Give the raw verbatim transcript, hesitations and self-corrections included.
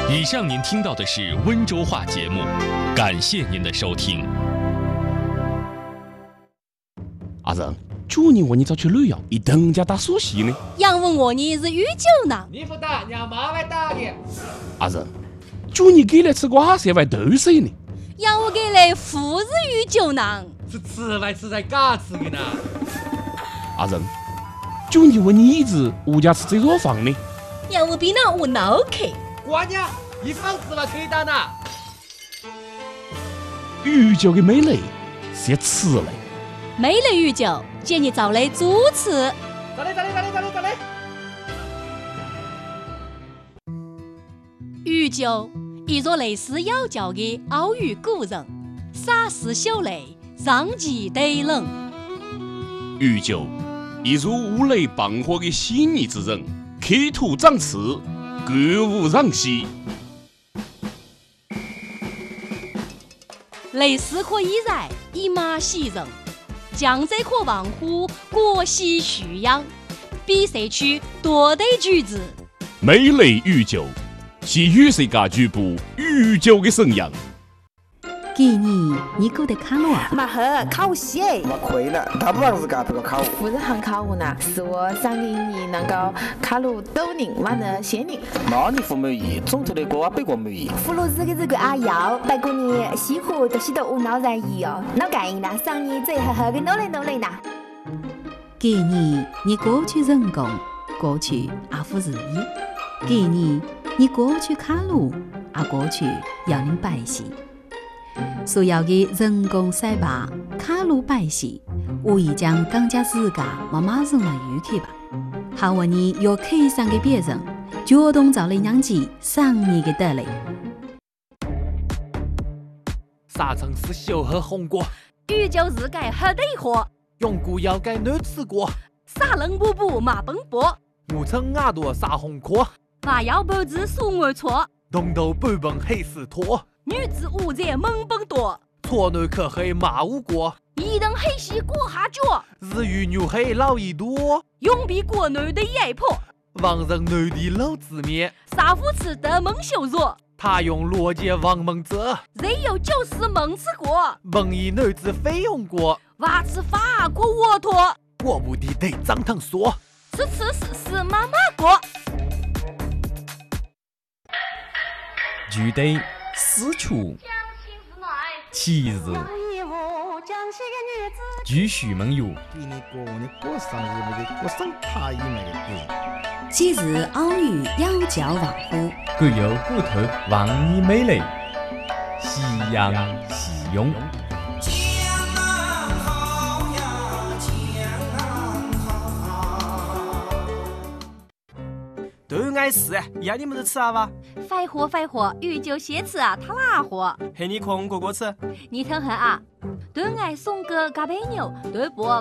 以上您听到的是温州话节目，感谢您的收听。 阿仁，去年我你早去旅游，一等家打苏西呢。 杨问我你是御酒呢？ 你不打，让妈来打你。 阿仁，去年给来吃瓜色外豆水呢。 杨我给来富是御酒呢？ 是吃来吃在嘎吃的呢。 阿仁，去年问你一直物价吃这弱房呢。 杨我比那我脑壳。 瓜娘，一房子了可以打呢。 御酒的美类是吃嘞。 美类御酒，建议找来主持。 咋嘞咋嘞咋嘞咋嘞咋嘞？ 御酒，一座类似妖教的奥语古人，洒氏秀雷，上级对人。 御酒，一如五雷傍火的细腻之人，刻土长刺，歌舞攘息。 类似可以然，以马喜人。江浙可望乎国喜蓄养，比赛区多得举子。 美类御酒，是与世界局部御酒的神样。 给你，你够得看了啊？ 马赫考西哎， 我亏了，他不让自家这个考。 不是很考我呢，是我上给你能够考入斗宁完的县宁。 那你不满意，总头的歌啊，别个满意。 葫芦子的这个阿瑶，不过你西湖都是都无脑然意哦，脑干呢，上你最好好的努力努力呐。 给你，你过去人工，过去阿夫日意。给你，你过去卡路，阿过去要您百姓。所要的人工赛拔卡路百姓，无疑将更加自家没马上来预期吧。好问你要客上给别人，主动找来让其上你的得来。 啥城市小喝红果？ 御酒日改喝得喝。 永固要改难吃过。 啥人不补马奔波？ 五层牙多啥红壳？ 马要不知数我错。 东头半本黑死拖。 女子无在猛奔多， 错内可黑马无过， 一等黑西过下脚， 日与牛黑老一多， 永比国内的压迫， 王人内地老子面， 杀夫吃得蒙羞辱， 他用罗杰王蒙泽， 人有九十蒙吃过， 蒙以女子费用过， 娃吃法国沃托， 我不的得张腾说， 吃吃是是妈妈过， 具体私处七日继续梦游七日奥语妖教王乎各有骨头望你美丽夕阳夕涌都爱吃，要你们都吃啊吧？ 废话废话，御酒先吃啊，他哪货？ 黑你空哥哥吃。 你听下啊，都爱送个嘎白牛，对不